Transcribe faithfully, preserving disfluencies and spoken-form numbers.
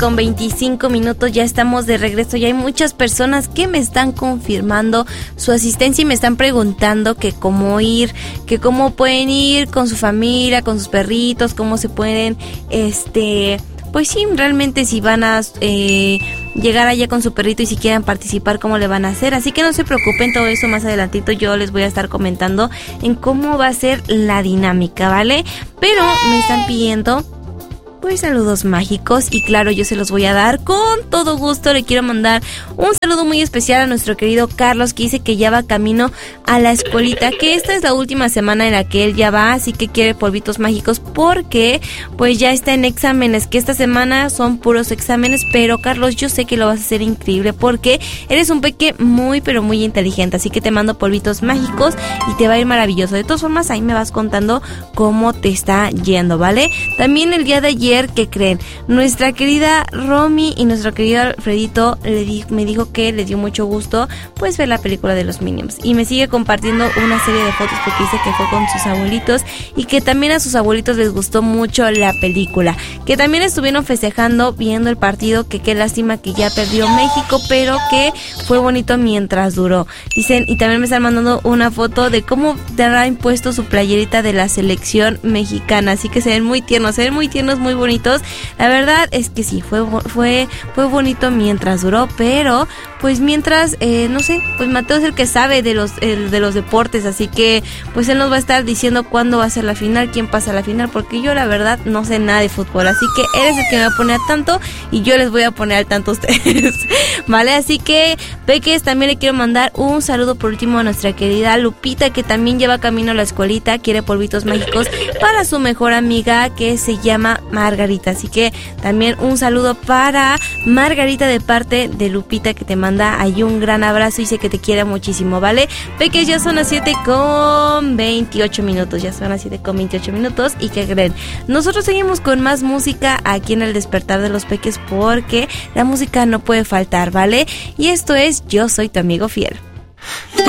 con veinticinco minutos, ya estamos de regreso. Ya hay muchas personas que me están confirmando su asistencia y me están preguntando que cómo ir, que cómo pueden ir con su familia, con sus perritos, cómo se pueden, este, pues sí, realmente si van a eh, llegar allá con su perrito y si quieren participar, cómo le van a hacer. Así que no se preocupen, todo eso más adelantito yo les voy a estar comentando en cómo va a ser la dinámica, ¿vale? Pero me están pidiendo pues saludos mágicos y claro, yo se los voy a dar con todo gusto. Le quiero mandar un saludo muy especial a nuestro querido Carlos, que dice que ya va camino a la escuelita, que esta es la última semana en la que él ya va, así que quiere polvitos mágicos porque pues ya está en exámenes, que esta semana son puros exámenes. Pero Carlos, yo sé que lo vas a hacer increíble porque eres un peque muy pero muy inteligente, así que te mando polvitos mágicos y te va a ir maravilloso. De todas formas, ahí me vas contando cómo te está yendo, ¿vale? También el día de ayer, ¿qué creen? Nuestra querida Romy y nuestro querido Alfredito le di- me dijo que le dio mucho gusto pues ver la película de los Minions y me sigue compartiendo una serie de fotos porque dice que fue con sus abuelitos y que también a sus abuelitos les gustó mucho la película, que también estuvieron festejando viendo el partido, que qué lástima que ya perdió México, pero que fue bonito mientras duró. Dicen, y también me están mandando una foto de cómo te han puesto su playerita de la selección mexicana, así que se ven muy tiernos, se ven muy tiernos, muy bonitos. La verdad es que sí, fue fue fue bonito mientras duró, pero pues mientras, eh, no sé, pues Mateo es el que sabe de los el, de los deportes, así que pues él nos va a estar diciendo cuándo va a ser la final, quién pasa a la final, porque yo la verdad no sé nada de fútbol, así que él es el que me va a poner al tanto y yo les voy a poner al tanto a ustedes, ¿vale? Así que, peques, también le quiero mandar un saludo por último a nuestra querida Lupita, que también lleva camino a la escuelita, quiere polvitos mágicos para su mejor amiga que se llama Margarita, así que también un saludo para Margarita de parte de Lupita, que te manda ahí un gran abrazo y sé que te quiere muchísimo, ¿vale? Peques, ya son las siete con veintiocho minutos, ya son las siete con veintiocho minutos y ¿qué creen? Nosotros seguimos con más música aquí en el Despertar de los Peques porque la música no puede faltar, ¿vale? Y esto es Yo Soy Tu Amigo Fiel.